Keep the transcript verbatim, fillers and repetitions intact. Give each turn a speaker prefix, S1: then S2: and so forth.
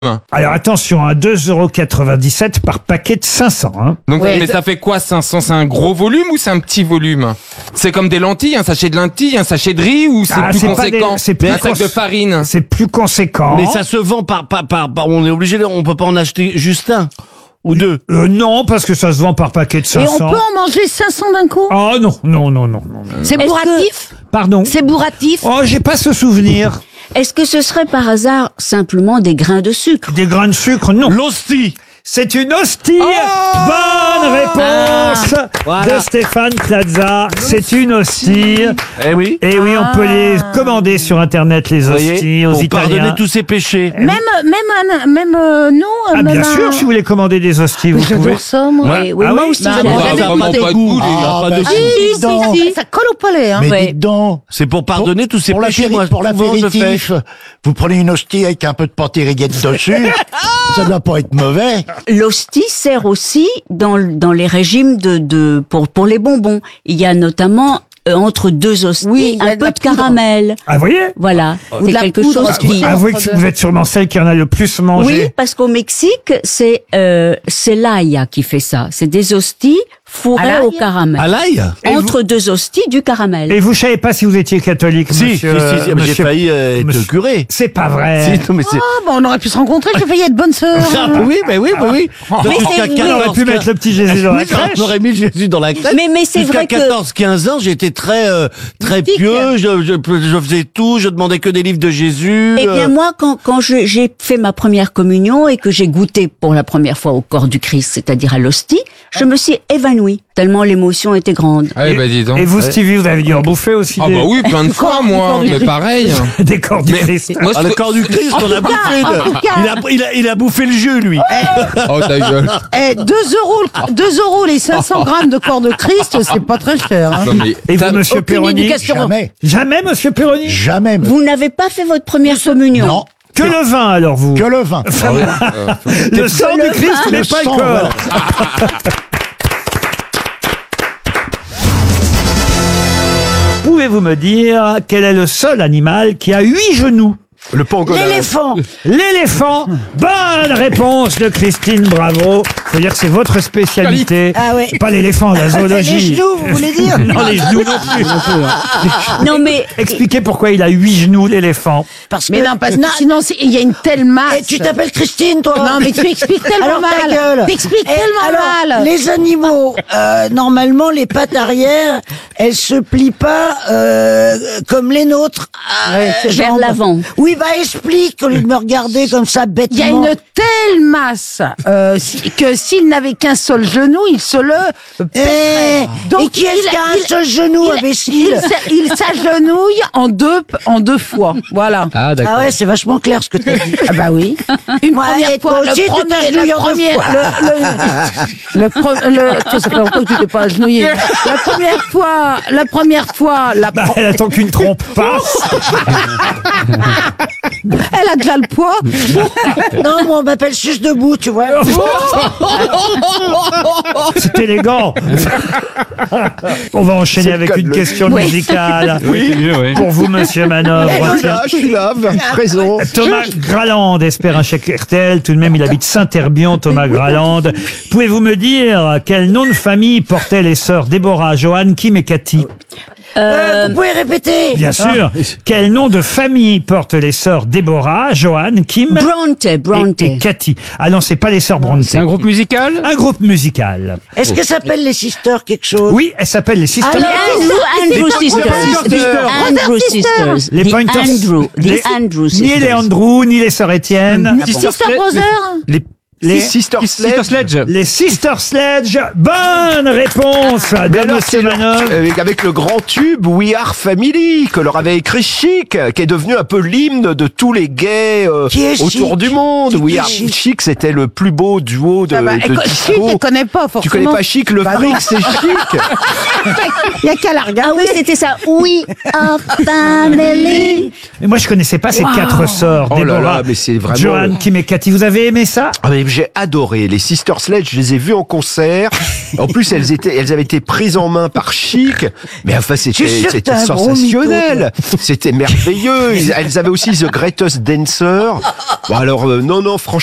S1: Alors attention, hein, deux euros quatre-vingt-dix-sept par paquet de cinq cents. Hein.
S2: Donc,
S3: Ouais.
S2: mais ça fait quoi cinq cents? C'est un gros volume ou c'est un petit volume? C'est comme des lentilles, un sachet de lentilles, un sachet de riz ou c'est
S1: Ah,
S2: plus
S1: c'est pas
S2: conséquent?
S1: des- c'est plus
S2: un sac
S1: cons-
S2: de farine.
S1: C'est plus conséquent.
S4: Mais ça se vend par, par, par, par- on est obligé, de- on peut pas en acheter juste un ou deux.
S1: Euh, non, parce que ça se vend par paquet de
S3: Et
S1: cinq
S3: on
S1: cents.
S3: peut en manger cinq cents d'un coup?
S1: Oh non, non, non, non. non.
S3: C'est
S5: Est-ce
S3: bourratif?
S1: Pardon.
S3: C'est bourratif?
S1: Oh, j'ai pas ce souvenir.
S5: Est-ce que ce serait par hasard simplement des grains de sucre?
S1: Des grains de sucre, non.
S4: L'hostie.
S1: C'est une hostie. Bonne réponse
S4: Voilà.
S1: de Stéphane Plaza. C'est une hostie.
S4: Eh oui.
S1: Et oui, on peut les commander sur Internet, les
S4: Vous voyez,
S1: hosties, aux
S4: pour pardonner
S1: Italiens.
S4: tous ses péchés.
S3: Même, même, un- même, euh, nous,
S1: Ah,
S3: même
S1: bien
S3: un-
S1: sûr, si vous voulez commander des hosties, vous pouvez.
S3: J'adore ça, moi.
S5: Oui, oui,
S1: Ah
S5: moi
S1: oui
S5: aussi.
S3: Bah,
S5: j'aime
S3: bon,
S5: bien.
S3: ça
S2: Ça a
S3: vraiment
S2: vraiment pas de
S3: goût.
S2: goût, les
S6: Ah,
S2: gars.
S6: bah,
S4: de-
S6: si,
S3: Si,
S6: dis donc.
S3: si, si, ça colle au palais, hein.
S6: Mais
S5: Ouais.
S6: dites donc.
S4: C'est pour pardonner tous ses
S6: Pour
S4: péchés, moi.
S6: l'apéri- pour
S4: souvent, je le fais.
S6: l'apéritif, vous prenez une hostie avec un peu de pantériguette dessus, ça doit pas être mauvais.
S5: L'hostie sert aussi dans, dans les régimes de, de pour, pour les bonbons. Il y a notamment euh, entre deux hosties
S3: Oui, il y a
S5: un
S3: de
S5: peu
S3: la
S5: de
S3: poudre.
S5: caramel.
S1: Ah, vous voyez?
S5: Voilà,
S3: Ou
S5: c'est
S3: de la
S5: quelque
S3: poudre
S5: chose
S3: aussi.
S5: qui.
S1: Avouez que vous êtes sûrement celle qui en a le plus mangé.
S5: Oui, parce qu'au Mexique, c'est euh, c'est l'ail qui fait ça. C'est des hosties fourrées
S3: À l'ail
S5: au caramel.
S4: À l'ail?
S5: Entre deux hosties, du caramel.
S1: Et vous savez pas si vous étiez catholique,
S4: Si, si,
S1: monsieur,
S4: si, si, mais j'ai
S1: monsieur-
S4: failli euh, être
S1: monsieur-
S4: curé.
S1: C'est pas vrai.
S4: Si, non, mais c'est...
S3: Ah, bah, on aurait pu se rencontrer, j'ai failli être bonne sœur.
S4: Ah, oui, mais oui, mais oui. Donc,
S5: Mais
S4: jusqu'à
S5: c'est-
S4: quatorze,
S1: On aurait pu mettre le petit Jésus dans la
S4: Oui,
S1: crèche.
S4: on aurait mis Jésus dans la crèche.
S5: Mais- mais c'est
S4: Jusqu'à
S5: vrai que-
S4: quatorze quinze ans, j'étais très, euh, très
S3: Mystique.
S4: pieux, je, je, je faisais tout, je demandais que des livres de Jésus.
S5: Eh bien,
S4: euh,
S5: moi, quand, quand je- j'ai fait ma première communion et que j'ai goûté pour la première fois au corps du Christ, c'est-à-dire à l'hostie, je me suis évanouie, tellement l'émotion était grande.
S2: Ah, bah, dis donc.
S1: Et vous, Stevie, vous avez dû en bouffer aussi
S2: Ah,
S1: des,
S2: bah oui, plein de fois, moi. Mais pareil.
S1: des corps du
S2: Mais-
S1: Christ.
S2: Moi,
S4: Ah,
S2: je-
S4: le corps du Christ, on a bouffé.
S3: en
S4: de-
S3: tout cas-
S4: il, a, il, a, il a bouffé le jus, lui.
S2: Oh, ta gueule.
S3: Eh, deux euros, le- deux euros les cinq cents grammes de corps de Christ, c'est pas très cher, hein.
S2: Non, mais
S1: Et vous,
S2: t'as-
S1: monsieur
S3: aucune
S1: Perroni?
S3: éducation.
S6: Jamais.
S1: Jamais, monsieur Perroni?
S6: Jamais.
S5: Vous n'avez pas fait votre première communion?
S6: Non.
S1: Que le vin, alors, vous?
S6: Que le vin.
S1: Le sang du Christ, mais
S6: Le
S1: pas le
S6: sang,
S1: corps.
S6: voilà.
S1: Pouvez-vous me dire quel est le seul animal qui a huit genoux?
S2: Le pangolin.
S3: L'éléphant.
S1: L'éléphant. Bonne réponse de Christine Bravo. Faut dire que c'est votre spécialité.
S3: Ah ouais.
S1: Pas l'éléphant, la zoologie.
S3: Les genoux, vous voulez dire?
S1: Non, les genoux non plus.
S5: Non, mais
S1: Expliquez pourquoi il a huit genoux, l'éléphant.
S3: Parce que, mais non, parce que sinon, c'est- il y a une telle masse.
S7: Et tu t'appelles Christine, toi?
S3: Non, mais tu expliques tellement
S7: Alors, ta
S3: mal.
S7: gueule.
S3: Tu expliques
S7: Et
S3: tellement
S7: alors,
S3: mal.
S7: les animaux, euh, normalement, les pattes arrière, elles se plient pas euh, comme les nôtres.
S3: Ouais, c'est
S5: vers
S7: jambes.
S5: l'avant.
S7: Oui, bah explique au lieu de me regarder comme ça bêtement.
S3: Il y a une telle masse euh, si- que s'il n'avait qu'un seul genou, il se le
S7: Eh,
S3: pèterait.
S7: et qui est-ce
S3: il-
S7: qui a un
S3: il-
S7: seul genou,
S3: il-
S7: imbécile?
S3: il s'a- Il s'agenouille en deux, en deux fois. Voilà.
S2: Ah, d'accord.
S7: Ah ouais, c'est vachement clair ce que tu as dit.
S3: Ah bah oui. Une
S7: Ouais,
S3: première
S7: et toi
S3: fois,
S7: aussi,
S3: le
S7: tu
S3: premier,
S7: t'agenouilles
S3: le
S7: en deux
S3: premier,
S7: fois.
S3: le, le, le, pre- le- tu sais, ça fait longtemps que tu t'es pas agenouillé. La première fois, la première fois, la,
S1: Bah, elle attend qu'une trompe passe.
S3: elle a déjà le poids.
S7: Non, moi, on m'appelle Suce debout, tu vois.
S1: C'est élégant. On va enchaîner avec une question musicale. Pour vous, monsieur Manœuvre.
S6: Là, je suis là, présent.
S1: Thomas Graland espère un chèque R T L. Tout de même, il habite Saint-Herbian, Thomas Graland. Pouvez-vous me dire quel nom de famille portaient les sœurs Déborah, Joanne, Kim et Cathy?
S7: Euh, vous pouvez répéter?
S1: Bien sûr. Quel nom de famille portent les sœurs Déborah, Joanne, Kim
S5: Bronte, Bronte.
S1: et, et Cathy? Ah non, c'est pas les sœurs Bronte.
S2: C'est un groupe musical?
S1: Un groupe musical.
S7: Est-ce que ça s'appelle les sisters quelque chose?
S1: Oui, elle s'appelle les Sisters.
S5: Les Andrew, Andrew Sisters. The Andrew Sisters.
S1: Les
S5: The
S1: Pointers.
S5: Andrew.
S1: Les-
S5: The Andrew
S1: Ni les
S5: Sisters.
S1: Andrew, ni les sœurs Étienne.
S3: Sister Brother.
S1: Les, les,
S2: Sister Sledge.
S1: les Sister Sledge. Bonne réponse de
S8: alors,
S1: monsieur
S8: c'est le-
S1: Manœuvre.
S8: Avec, avec le grand tube We Are Family que leur avait écrit Chic, qui est devenu un peu l'hymne de tous les gays euh,
S7: Qui est
S8: autour
S7: Chic
S8: du monde.
S7: Qui
S8: We
S7: est
S8: Are
S7: Chic
S8: Chic, c'était le plus beau duo de,
S3: Ah bah,
S8: de
S3: écoute, Chic,
S8: disco.
S3: je connais pas forcément.
S8: Tu connais pas Chic, le
S3: Bah
S8: fric
S3: non.
S8: c'est Chic.
S3: Il y a qu'à la regarder.
S5: Ah oui, c'était ça. We are family.
S1: Mais moi, je connaissais pas ces quatre sœurs.
S8: Oh là
S1: Déborah,
S8: là, mais c'est vraiment-
S1: Joanne, Kim et Cathy. Vous avez aimé ça?
S4: Ah, mais
S8: j'ai adoré. Les Sister Sledge, je les ai vus en concert. En plus, elles étaient, elles avaient été prises en main par Chic. Mais enfin,
S7: Je suis
S8: c'était,
S7: sûr que
S8: c'était
S7: t'es un gros
S8: sensationnel. C'était merveilleux. Elles avaient aussi The Greatest Dancer. Bon, alors, euh, non, non, franchement.